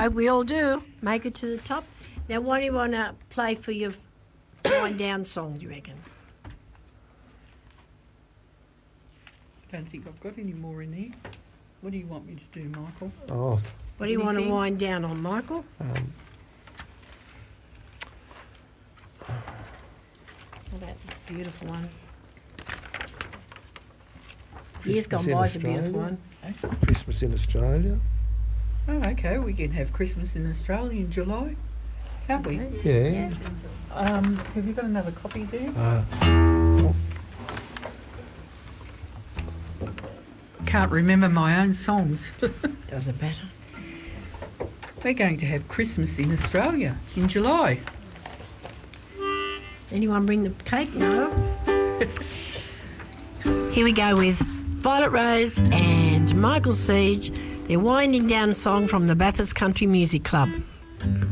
Hope we all do. Make it to the top. Now, what do you want to play for your wind down song, do you reckon? I don't think I've got any more in there. What do you want me to do, Michael? Oh, What do you want to wind down on, Michael? What about this beautiful one? Years gone by is a beautiful one. Christmas in Australia. Oh, okay. We can have Christmas in Australia in July, have we? Yeah. Have you got another copy there? Can't remember my own songs. Doesn't matter. We're going to have Christmas in Australia in July. Anyone bring the cake? No. Here we go with Violet Rose and Michael Siege. Their winding down song from the Bathurst Country Music Club.